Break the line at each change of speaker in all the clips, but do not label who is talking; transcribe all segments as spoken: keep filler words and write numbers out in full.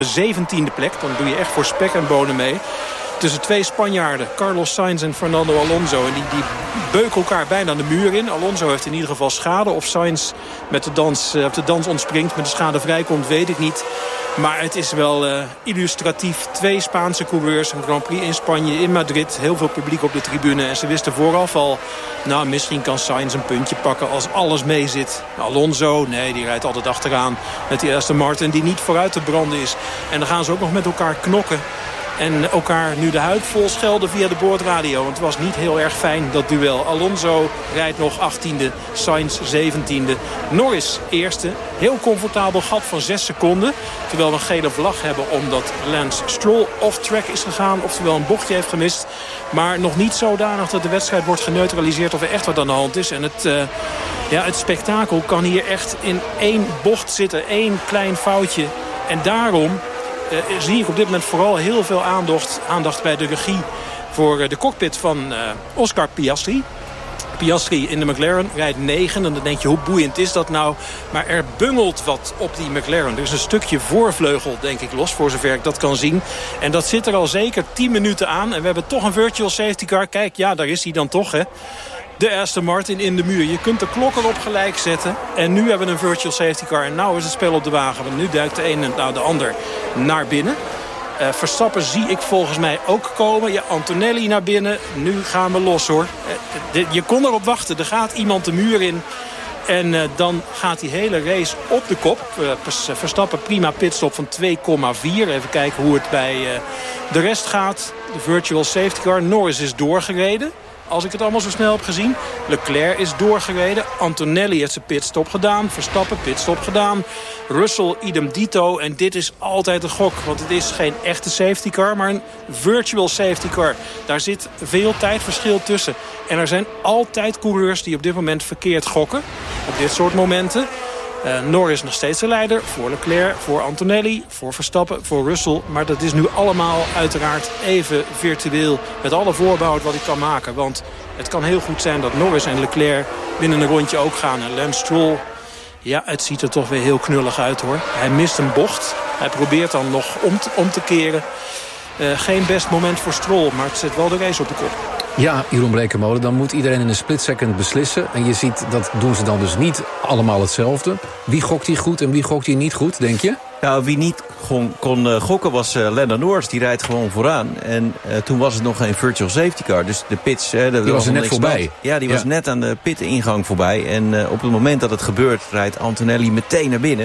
zeventiende plek. Dan doe je echt voor spek en bonen mee. Tussen twee Spanjaarden, Carlos Sainz en Fernando Alonso. En die, die beuken elkaar bijna de muur in. Alonso heeft in ieder geval schade. Of Sainz met de dans, uh, op de dans ontspringt, met de schade vrijkomt, weet ik niet. Maar het is wel uh, illustratief. Twee Spaanse coureurs, een Grand Prix in Spanje, in Madrid. Heel veel publiek op de tribune. En ze wisten vooraf al, nou misschien kan Sainz een puntje pakken als alles mee zit. Alonso, nee, die rijdt altijd achteraan met die Aston Martin die niet vooruit te branden is. En dan gaan ze ook nog met elkaar knokken. En elkaar nu de huid vol schelden via de boordradio. Want het was niet heel erg fijn, dat duel. Alonso rijdt nog achttiende, Sainz zeventiende. Norris eerste. Heel comfortabel gat van zes seconden. Terwijl we een gele vlag hebben omdat Lance Stroll off-track is gegaan. Oftewel een bochtje heeft gemist. Maar nog niet zodanig dat de wedstrijd wordt geneutraliseerd of er echt wat aan de hand is. En het, uh, ja, het spektakel kan hier echt in één bocht zitten. Één klein foutje. En daarom... Uh, zie ik op dit moment vooral heel veel aandacht, aandacht bij de regie voor uh, de cockpit van uh, Oscar Piastri. Piastri in de McLaren rijdt negen. En dan denk je, hoe boeiend is dat nou? Maar er bungelt wat op die McLaren. Er is een stukje voorvleugel, denk ik, los, voor zover ik dat kan zien. En dat zit er al zeker tien minuten aan. En we hebben toch een virtual safety car. Kijk, ja, daar is hij dan toch, hè. De Aston Martin in de muur. Je kunt de klok erop gelijk zetten. En nu hebben we een virtual safety car. En nou is het spel op de wagen. Want nu duikt de een en nou de ander naar binnen. Uh, Verstappen zie ik volgens mij ook komen. Ja, Antonelli naar binnen. Nu gaan we los, hoor. Uh, de, je kon erop wachten. Er gaat iemand de muur in. En uh, dan gaat die hele race op de kop. Uh, Verstappen prima pitstop van twee komma vier. Even kijken hoe het bij uh, de rest gaat. De virtual safety car. Norris is doorgereden. Als ik het allemaal zo snel heb gezien. Leclerc is doorgereden. Antonelli heeft zijn pitstop gedaan. Verstappen pitstop gedaan. Russell idem dito. En dit is altijd een gok. Want het is geen echte safety car. Maar een virtual safety car. Daar zit veel tijdverschil tussen. En er zijn altijd coureurs die op dit moment verkeerd gokken. Op dit soort momenten. Uh, Norris nog steeds de leider. Voor Leclerc, voor Antonelli, voor Verstappen, voor Russell. Maar dat is nu allemaal uiteraard even virtueel. Met alle voorbehoud wat ik kan maken. Want het kan heel goed zijn dat Norris en Leclerc binnen een rondje ook gaan. En Lance Stroll, ja, het ziet er toch weer heel knullig uit, hoor. Hij mist een bocht. Hij probeert dan nog om te, om te keren. Uh, geen best moment voor Stroll, maar het zet wel de race op de kop.
Ja, Jeroen Blekemolen, dan moet iedereen in een split second beslissen. En je ziet, dat doen ze dan dus niet allemaal hetzelfde. Wie gokt hier goed en wie gokt hier niet goed, denk je?
Nou, wie niet kon, kon uh, gokken was uh, Lando Norris. Die rijdt gewoon vooraan. En uh, toen was het nog geen virtual safety car. Dus de pits... Uh,
die was er net voorbij.
Ja, die was ja. net aan de pitingang voorbij. En uh, op het moment dat het gebeurt, rijdt Antonelli meteen naar binnen.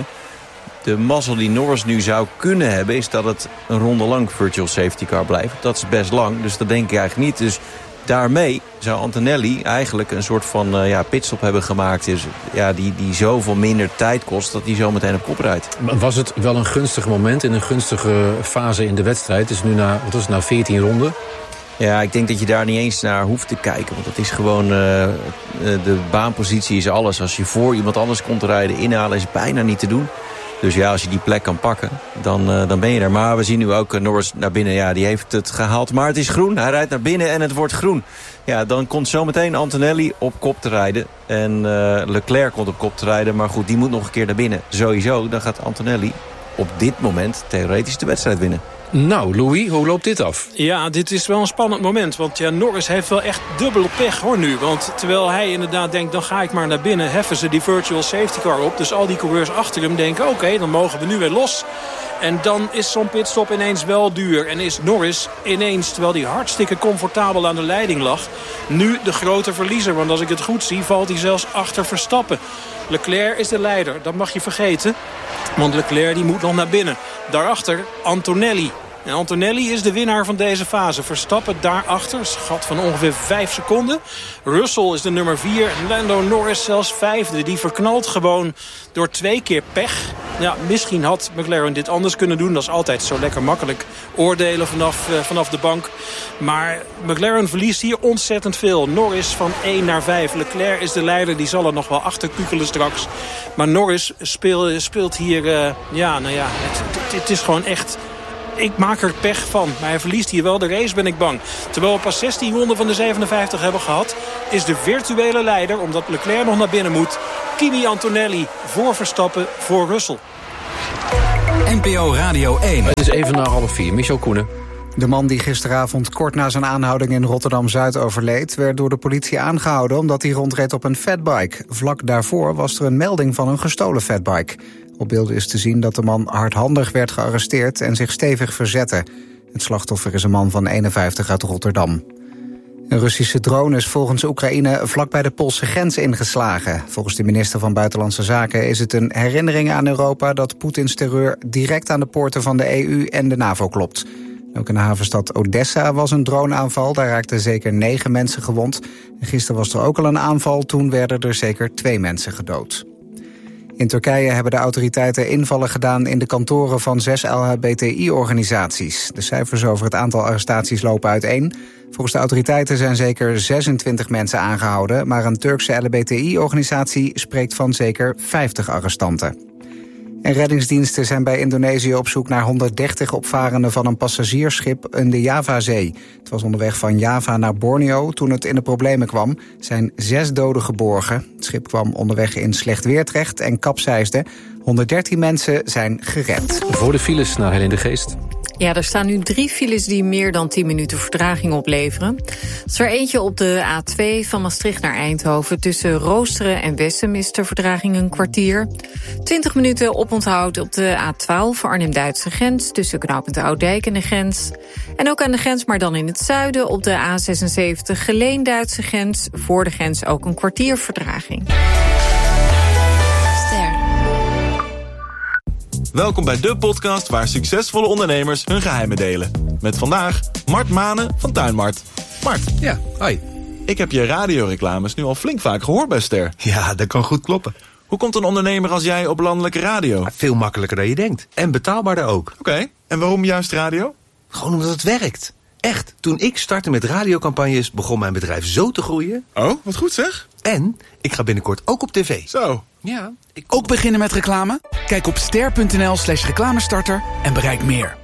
De mazzel die Norris nu zou kunnen hebben, is dat het een ronde lang virtual safety car blijft. Dat is best lang, dus dat denk ik eigenlijk niet. Dus daarmee zou Antonelli eigenlijk een soort van uh, ja, pitstop hebben gemaakt. Dus, ja, die, die zoveel minder tijd kost dat hij zo meteen op kop rijdt.
Was het wel een gunstig moment in een gunstige fase in de wedstrijd? Het is nu na, wat was het, na veertien ronden.
Ja, ik denk dat je daar niet eens naar hoeft te kijken. Want het is gewoon, uh, de baanpositie is alles. Als je voor iemand anders komt rijden, inhalen is bijna niet te doen. Dus ja, als je die plek kan pakken, dan, uh, dan ben je er. Maar we zien nu ook uh, Norris naar binnen. Ja, die heeft het gehaald. Maar het is groen. Hij rijdt naar binnen en het wordt groen. Ja, dan komt zometeen Antonelli op kop te rijden. En uh, Leclerc komt op kop te rijden. Maar goed, die moet nog een keer naar binnen. Sowieso, dan gaat Antonelli op dit moment theoretisch de wedstrijd winnen.
Nou, Louis, hoe loopt dit af?
Ja, dit is wel een spannend moment. Want ja, Norris heeft wel echt dubbele pech, hoor, nu. Want terwijl hij inderdaad denkt, dan ga ik maar naar binnen, heffen ze die virtual safety car op. Dus al die coureurs achter hem denken, oké, okay, dan mogen we nu weer los. En dan is zo'n pitstop ineens wel duur. En is Norris ineens, terwijl hij hartstikke comfortabel aan de leiding lag, nu de grote verliezer. Want als ik het goed zie, valt hij zelfs achter Verstappen. Leclerc is de leider, dat mag je vergeten. Want Leclerc die moet nog naar binnen. Daarachter Antonelli. En Antonelli is de winnaar van deze fase. Verstappen daarachter, schat van ongeveer vijf seconden. Russell is de nummer vier. Lando Norris zelfs vijfde. Die verknalt gewoon door twee keer pech. Ja, misschien had McLaren dit anders kunnen doen. Dat is altijd zo lekker makkelijk oordelen vanaf, uh, vanaf de bank. Maar McLaren verliest hier ontzettend veel. Norris van één naar vijf. Leclerc is de leider. Die zal er nog wel achter kukelen straks. Maar Norris speel, speelt hier... Uh, ja, nou ja, het, het, het is gewoon echt... Ik maak er pech van, maar hij verliest hier wel de race, ben ik bang. Terwijl we pas zestien ronden van de zevenenvijftig hebben gehad, is de virtuele leider, omdat Leclerc nog naar binnen moet, Kimi Antonelli voor Verstappen, voor Russell.
N P O Radio één.
Het is even na half vier. Michel Koenen.
De man die gisteravond kort na zijn aanhouding in Rotterdam-Zuid overleed, werd door de politie aangehouden omdat hij rondreed op een fatbike. Vlak daarvoor was er een melding van een gestolen fatbike. Op beelden is te zien dat de man hardhandig werd gearresteerd en zich stevig verzette. Het slachtoffer is een man van eenenvijftig uit Rotterdam. Een Russische drone is volgens Oekraïne vlak bij de Poolse grens ingeslagen. Volgens de minister van Buitenlandse Zaken is het een herinnering aan Europa dat Poetins terreur direct aan de poorten van de E U en de NAVO klopt. Ook in de havenstad Odessa was een droneaanval. Daar raakten zeker negen mensen gewond. En gisteren was er ook al een aanval. Toen werden er zeker twee mensen gedood. In Turkije hebben de autoriteiten invallen gedaan in de kantoren van zes L H B T I-organisaties. De cijfers over het aantal arrestaties lopen uiteen. Volgens de autoriteiten zijn zeker zesentwintig mensen aangehouden, maar een Turkse L H B T I-organisatie spreekt van zeker vijftig arrestanten. En reddingsdiensten zijn bij Indonesië op zoek naar honderddertig opvarenden van een passagiersschip in de Javazee. Het was onderweg van Java naar Borneo. Toen het in de problemen kwam, zijn zes doden geborgen. Het schip kwam onderweg in slecht weer terecht en kapseisde. honderddertien mensen zijn gered.
Voor de files naar Helene de Geest.
Ja, er staan nu drie files die meer dan tien minuten vertraging opleveren. Er is er eentje op de A twee van Maastricht naar Eindhoven. Tussen Roosteren en Wessem is de vertraging een kwartier. twintig minuten oponthoud op de A twaalf Arnhem-Duitse grens. Tussen knooppunt Ouddijk en de grens. En ook aan de grens, maar dan in het zuiden op de A zesenzeventig Geleen-Duitse grens. Voor de grens ook een kwartier vertraging.
Welkom bij de podcast waar succesvolle ondernemers hun geheimen delen. Met vandaag Mart Manen van Tuinmart. Mart.
Ja, hoi.
Ik heb je radioreclames nu al flink vaak gehoord bij Ster.
Ja, dat kan goed kloppen.
Hoe komt een ondernemer als jij op landelijke radio?
Ja, veel makkelijker dan je denkt. En betaalbaarder ook.
Oké, okay. En waarom juist radio?
Gewoon omdat het werkt. Echt, toen ik startte met radiocampagnes begon mijn bedrijf zo te groeien.
Oh, wat goed zeg.
En ik ga binnenkort ook op tv.
Zo.
Ja. Ik...
Ook beginnen met reclame? Kijk op ster.nl slash reclamestarter en bereik meer.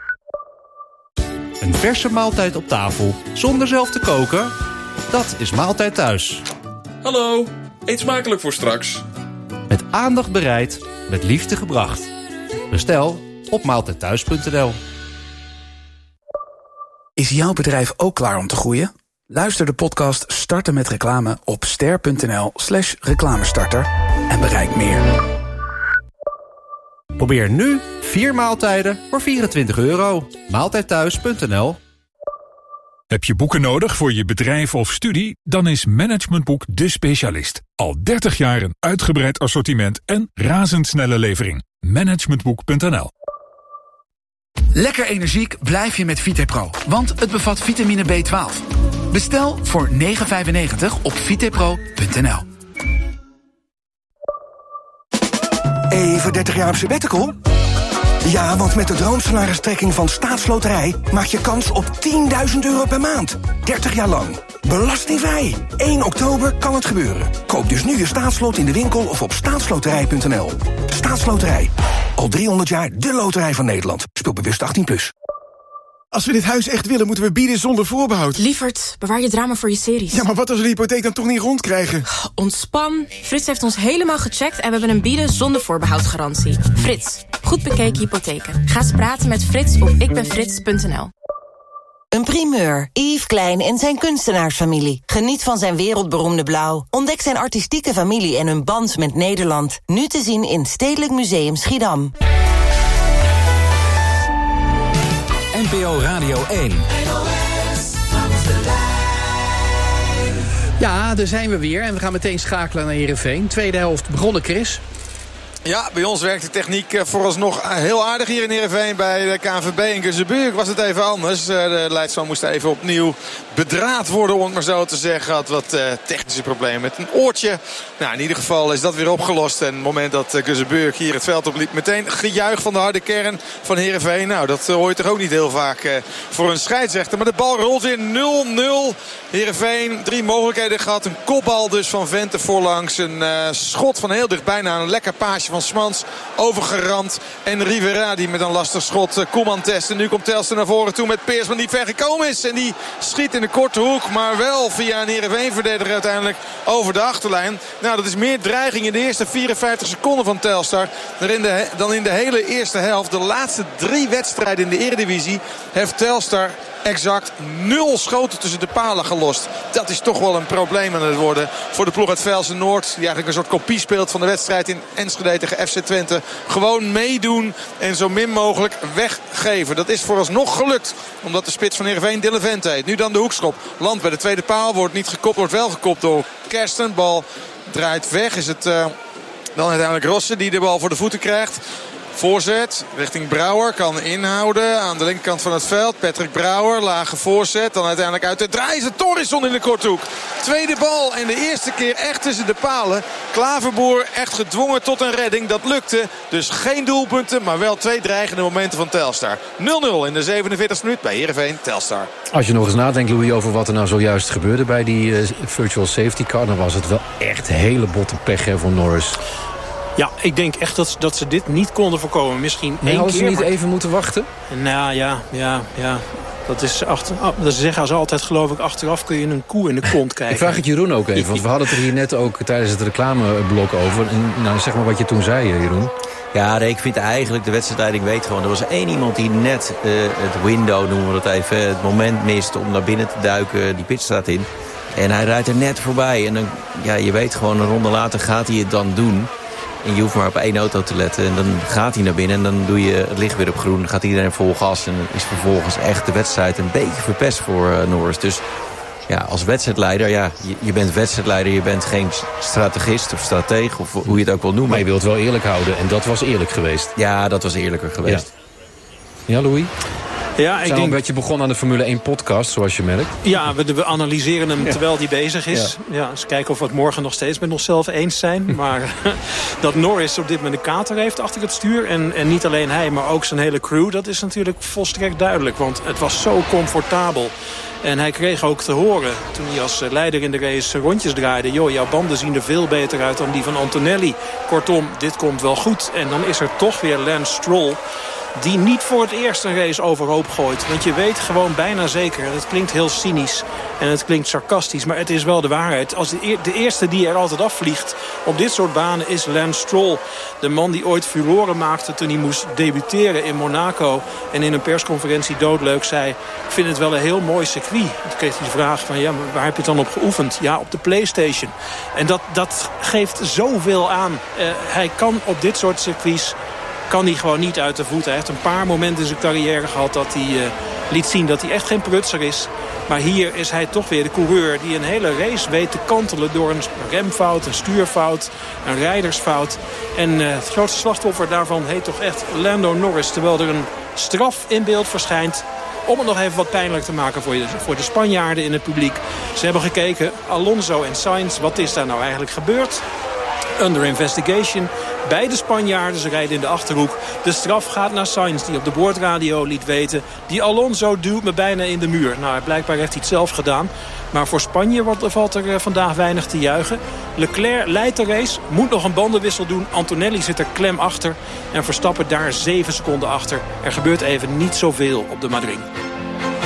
Een verse maaltijd op tafel, zonder zelf te koken? Dat is Maaltijd Thuis.
Hallo, eet smakelijk voor straks.
Met aandacht bereid, met liefde gebracht. Bestel op maaltijdthuis punt n l.
Is jouw bedrijf ook klaar om te groeien? Luister de podcast Starten met Reclame op ster.nl slash reclamestarter en bereik meer.
Probeer nu vier maaltijden voor vierentwintig euro. maaltijdthuis punt n l.
Heb je boeken nodig voor je bedrijf of studie? Dan is Managementboek de specialist. Al dertig jaar een uitgebreid assortiment en razendsnelle levering. Managementboek punt n l.
Lekker energiek blijf je met Vitepro, want het bevat vitamine B twaalf. Bestel voor negen vijfennegentig op vitepro punt n l.
Even dertig jaar op sabbatical? Ja, want met de droomsalaristrekking van Staatsloterij maak je kans op tienduizend euro per maand. dertig jaar lang. Belastingvrij. één oktober kan het gebeuren. Koop dus nu je staatslot in de winkel of op staatsloterij punt n l. Staatsloterij. Al driehonderd jaar de loterij van Nederland. Speel bewust achttien plus.
Als we dit huis echt willen, moeten we bieden zonder voorbehoud.
Lievert, bewaar je drama voor je series.
Ja, maar wat als we de hypotheek dan toch niet rondkrijgen?
Ontspan. Frits heeft ons helemaal gecheckt en we hebben een bieden zonder voorbehoud garantie. Frits, goed bekeken hypotheken. Ga eens praten met Frits op ikbenfrits punt n l.
Een primeur. Yves Klein en zijn kunstenaarsfamilie. Geniet van zijn wereldberoemde blauw. Ontdek zijn artistieke familie en hun band met Nederland. Nu te zien in Stedelijk Museum Schiedam.
N P O Radio één.
Ja, daar zijn we weer en we gaan meteen schakelen naar Heerenveen. Tweede helft begonnen, Chris.
Ja, bij ons werkt de techniek vooralsnog heel aardig hier in Heerenveen bij de K N V B. In Guzebuurk was het even anders. De Leidsman moest even opnieuw bedraad worden, om het maar zo te zeggen. Had wat uh, technische problemen met een oortje. Nou, in ieder geval is dat weer opgelost. En op het moment dat uh, Guzebuurk hier het veld opliep, meteen gejuich van de harde kern van Heerenveen. Nou, dat uh, hoor je toch ook niet heel vaak uh, voor een scheidsrechter. Maar de bal rolt weer nul nul. Heerenveen, drie mogelijkheden gehad. Een kopbal dus van Vente voorlangs. Een uh, schot van heel dichtbij naar een lekker paasje passage van Smans overgeramd. En Rivera die met een lastig schot Koeman test. En nu komt Telstar naar voren toe met Peersman die ver gekomen is. En die schiet in de korte hoek. Maar wel via een Heerenveen-verdediger uiteindelijk over de achterlijn. Nou, dat is meer dreiging in de eerste vierenvijftig seconden van Telstar dan in de hele eerste helft. De laatste drie wedstrijden in de Eredivisie heeft Telstar exact nul schoten tussen de palen gelost. Dat is toch wel een probleem aan het worden voor de ploeg uit Velsen-Noord. Die eigenlijk een soort kopie speelt van de wedstrijd in Enschede tegen F C Twente. Gewoon meedoen en zo min mogelijk weggeven. Dat is vooralsnog gelukt. Omdat de spits van Heerenveen Dylan Vente heet. Nu dan de hoekschop. Land bij de tweede paal. Wordt niet gekopt. Wordt wel gekopt door Kersten. Bal draait weg. Is het uh, dan uiteindelijk Rossen die de bal voor de voeten krijgt. Voorzet richting Brouwer. Kan inhouden aan de linkerkant van het veld. Patrick Brouwer. Lage voorzet. Dan uiteindelijk uit de draai is het Torrisson in de korthoek. Tweede bal en de eerste keer echt tussen de palen. Klaverboer echt gedwongen tot een redding. Dat lukte. Dus geen doelpunten. Maar wel twee dreigende momenten van Telstar. nul nul in de zevenenveertigste minuut bij Heerenveen Telstar.
Als je nog eens nadenkt, Louis, over wat er nou zojuist gebeurde bij die uh, virtual safety car, dan was het wel echt hele botte pech hè, voor Norris.
Ja, ik denk echt dat, dat ze dit niet konden voorkomen. Misschien
nee,
één
hadden
keer.
Hadden ze niet
maar...
even moeten wachten?
Nou ja, ja, ja. Dat is achter, oh, dat zeggen ze altijd, geloof ik, achteraf kun je een koe in de kont kijken.
Ik vraag het Jeroen ook even, want we hadden het er hier net ook tijdens het reclameblok over. En nou, zeg maar wat je toen zei, Jeroen.
Ja, nee, ik vind eigenlijk, de wedstrijdleiding weet gewoon, er was één iemand die net uh, het window, noemen we dat even, het moment mist om naar binnen te duiken, die pitstraat in. En hij rijdt er net voorbij. En dan, ja, je weet gewoon, een ronde later gaat hij het dan doen. En je hoeft maar op één auto te letten. En dan gaat hij naar binnen en dan doe je het licht weer op groen. Dan gaat iedereen vol gas. En dan is vervolgens echt de wedstrijd een beetje verpest voor uh, Norris. Dus ja, als wedstrijdleider, ja, je, je bent wedstrijdleider. Je bent geen strategist of stratege of hoe je het ook wil noemen.
Maar je wilt wel eerlijk houden. En dat was eerlijk geweest.
Ja, dat was eerlijker geweest.
Ja, ja Louis?
Ja, ik
Zijn
denk
dat je begon aan de Formule één podcast, zoals je merkt.
Ja, we, we analyseren hem
ja.
terwijl die bezig is. Ja. Ja, eens kijken of we het morgen nog steeds met onszelf eens zijn. Maar dat Norris op dit moment een kater heeft achter het stuur. En, en niet alleen hij, maar ook zijn hele crew. Dat is natuurlijk volstrekt duidelijk. Want het was zo comfortabel. En hij kreeg ook te horen, toen hij als leider in de race rondjes draaide... joh, jouw banden zien er veel beter uit dan die van Antonelli. Kortom, dit komt wel goed. En dan is er toch weer Lance Stroll, die niet voor het eerst een race overhoop gooit. Want je weet gewoon bijna zeker, en het klinkt heel cynisch en het klinkt sarcastisch, maar het is wel de waarheid. Als de, eer, de eerste die er altijd afvliegt op dit soort banen is Lance Stroll. De man die ooit furoren maakte toen hij moest debuteren in Monaco. En in een persconferentie doodleuk zei, ik vind het wel een heel mooi circuit. Toen kreeg hij de vraag van, ja, maar waar heb je het dan op geoefend? Ja, op de PlayStation. En dat, dat geeft zoveel aan. Uh, hij kan op dit soort circuits kan hij gewoon niet uit de voet. Hij heeft een paar momenten in zijn carrière gehad dat hij uh, liet zien dat hij echt geen prutser is. Maar hier is hij toch weer de coureur die een hele race weet te kantelen door een remfout, een stuurfout, een rijdersfout. En uh, het grootste slachtoffer daarvan heet toch echt Lando Norris. Terwijl er een straf in beeld verschijnt. Om het nog even wat pijnlijk te maken voor, je, voor de Spanjaarden in het publiek. Ze hebben gekeken, Alonso en Sainz, wat is daar nou eigenlijk gebeurd? Under investigation. Beide Spanjaarden, ze rijden in de Achterhoek. De straf gaat naar Sainz, die op de boordradio liet weten, die Alonso duwt me bijna in de muur. Nou, blijkbaar heeft hij het zelf gedaan. Maar voor Spanje valt er vandaag weinig te juichen. Leclerc leidt de race, moet nog een bandenwissel doen. Antonelli zit er klem achter. En Verstappen daar zeven seconden achter. Er gebeurt even niet zoveel op de Madrid.